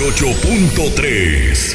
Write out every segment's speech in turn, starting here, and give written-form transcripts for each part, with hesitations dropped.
98.3.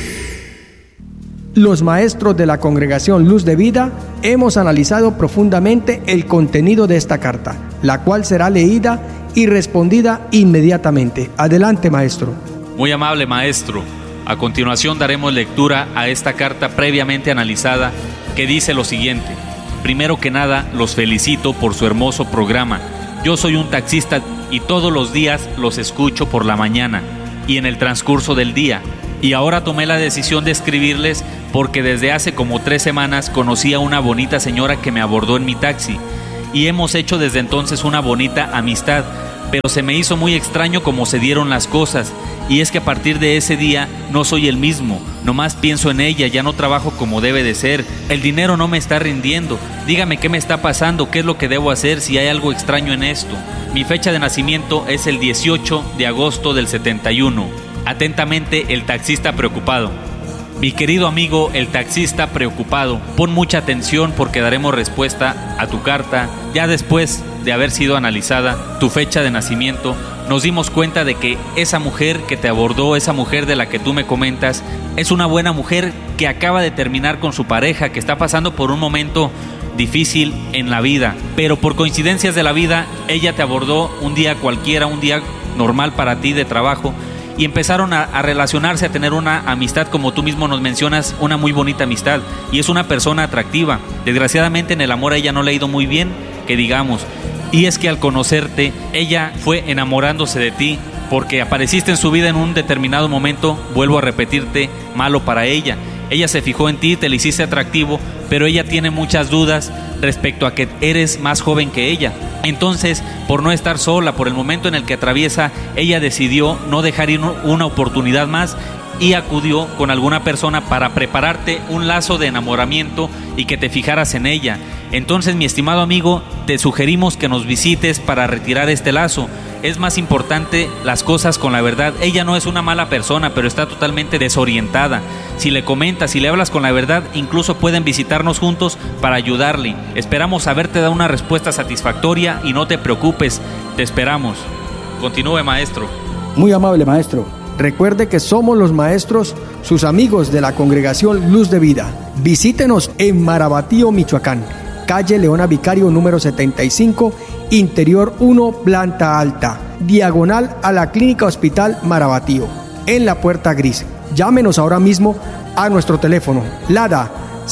Los maestros de la Congregación Luz de Vida hemos analizado profundamente el contenido de esta carta, la cual será leída y respondida inmediatamente. Adelante, maestro. Muy amable maestro. A continuación daremos lectura a esta carta previamente analizada que dice lo siguiente. Primero que nada, los felicito por su hermoso programa. Yo soy un taxista y todos los días los escucho por la mañana y en el transcurso del día. Y ahora tomé la decisión de escribirles porque desde hace como 3 semanas conocí a una bonita señora que me abordó en mi taxi y hemos hecho desde entonces una bonita amistad, pero se me hizo muy extraño cómo se dieron las cosas y es que a partir de ese día no soy el mismo, nomás pienso en ella, ya no trabajo como debe de ser, el dinero no me está rindiendo, dígame qué me está pasando, qué es lo que debo hacer, si hay algo extraño en esto. Mi fecha de nacimiento es el 18 de agosto del 71. Atentamente, el taxista preocupado. Mi querido amigo, el taxista preocupado, pon mucha atención porque daremos respuesta a tu carta. Ya después de haber sido analizada tu fecha de nacimiento, nos dimos cuenta de que esa mujer que te abordó, esa mujer de la que tú me comentas, es una buena mujer que acaba de terminar con su pareja, que está pasando por un momento difícil en la vida, pero por coincidencias de la vida, ella te abordó un día cualquiera, un día normal para ti de trabajo, y empezaron a relacionarse, a tener una amistad, como tú mismo nos mencionas, una muy bonita amistad, y es una persona atractiva. Desgraciadamente en el amor a ella no le ha ido muy bien, que digamos, y es que al conocerte, ella fue enamorándose de ti, porque apareciste en su vida en un determinado momento, vuelvo a repetirte, malo para ella. Ella se fijó en ti, te le hiciste atractivo, pero ella tiene muchas dudas respecto a que eres más joven que ella. Entonces, por no estar sola, por el momento en el que atraviesa, ella decidió no dejar ir una oportunidad más y acudió con alguna persona para prepararte un lazo de enamoramiento y que te fijaras en ella. Entonces, mi estimado amigo, te sugerimos que nos visites para retirar este lazo. Es más importante las cosas con la verdad. Ella no es una mala persona, pero está totalmente desorientada. Si le comentas, si le hablas con la verdad, incluso pueden visitarnos juntos para ayudarle. Esperamos haberte dado una respuesta satisfactoria y no te preocupes, te esperamos. Continúe, maestro. Muy amable, maestro. Recuerde que somos los maestros, sus amigos de la Congregación Luz de Vida. Visítenos en Marabatío, Michoacán, calle Leona Vicario número 75, Interior 1, planta alta, diagonal a la Clínica Hospital Marabatío, en la Puerta Gris. Llámenos ahora mismo a nuestro teléfono, LADA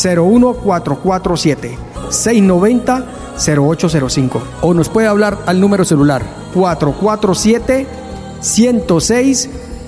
01447 690 0805, o nos puede hablar al número celular 447 106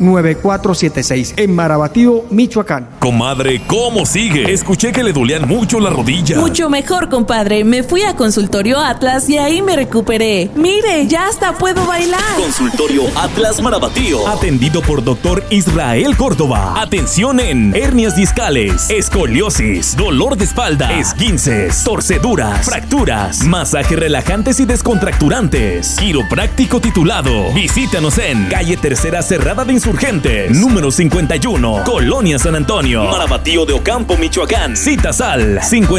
9476 en Marabatío, Michoacán. Comadre, ¿cómo sigue? Escuché que le dolían mucho las rodillas. Mucho mejor, compadre. Me fui a Consultorio Atlas y ahí me recuperé. Mire, ya hasta puedo bailar. Consultorio Atlas Marabatío. Atendido por Dr. Israel Córdoba. Atención en hernias discales, escoliosis, dolor de espalda, esguinces, torceduras, fracturas, masajes relajantes y descontracturantes. Quiropráctico titulado. Visítanos en calle Tercera Cerrada de Insurgentes, número 51, Colonia San Antonio, Marabatío de Ocampo, Michoacán. Citas al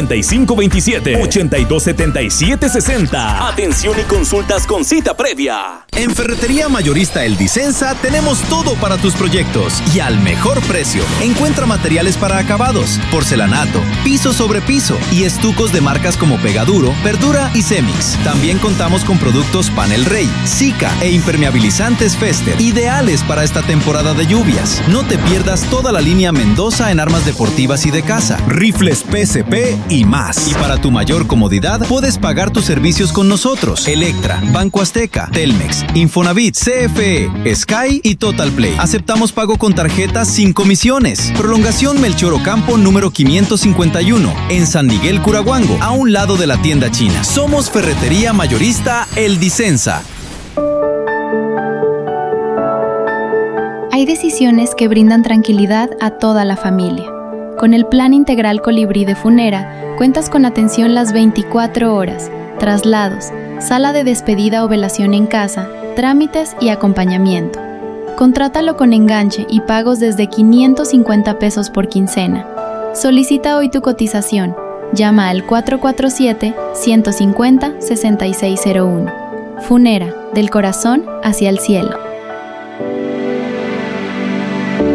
5527-827760. Atención y consultas con cita previa. En Ferretería Mayorista El Dicenza tenemos todo para tus proyectos y al mejor precio. Encuentra materiales para acabados, porcelanato, piso sobre piso y estucos de marcas como Pegaduro, Verdura y Cemix. También contamos con productos Panel Rey, Sika e impermeabilizantes Fester, ideales para esta temporada de lluvias. No te pierdas toda la línea Mendoza en armas deportivas y de casa, rifles PSP y más. Y para tu mayor comodidad, puedes pagar tus servicios con nosotros: Electra, Banco Azteca, Telmex, Infonavit, CFE, Sky y Total Play. Aceptamos pago con tarjetas sin comisiones. Prolongación Melchor Ocampo número 551 en San Miguel Curahuango, a un lado de la tienda china. Somos Ferretería Mayorista El Dicenza. Hay decisiones que brindan tranquilidad a toda la familia. Con el Plan Integral Colibrí de Funera, cuentas con atención las 24 horas, traslados, sala de despedida o velación en casa, trámites y acompañamiento. Contrátalo con enganche y pagos desde 550 pesos por quincena. Solicita hoy tu cotización. Llama al 447-150-6601. Funera, del corazón hacia el cielo.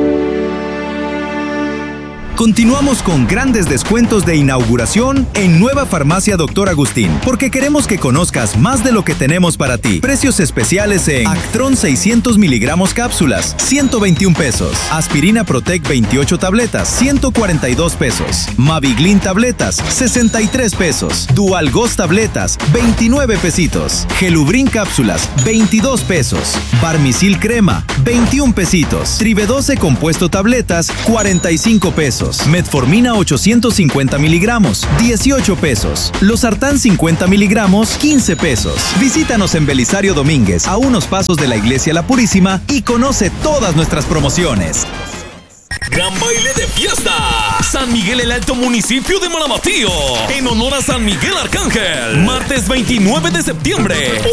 Continuamos con grandes descuentos de inauguración en Nueva Farmacia Dr. Agustín, porque queremos que conozcas más de lo que tenemos para ti. Precios especiales en Actron 600 miligramos cápsulas, 121 pesos. Aspirina Protec 28 tabletas, 142 pesos. Maviglin tabletas, 63 pesos. Dual Ghost tabletas, 29 pesitos. Gelubrin cápsulas, 22 pesos. Barmisil crema, 21 pesitos. Tribe12 compuesto tabletas, 45 pesos. Metformina 850 miligramos, 18 pesos. Losartán 50 miligramos, 15 pesos. Visítanos en Belisario Domínguez, a unos pasos de la Iglesia La Purísima, y conoce todas nuestras promociones. Gran baile de fiesta. San Miguel el Alto, municipio de Marabatío, en honor a San Miguel Arcángel. Martes 29 de septiembre.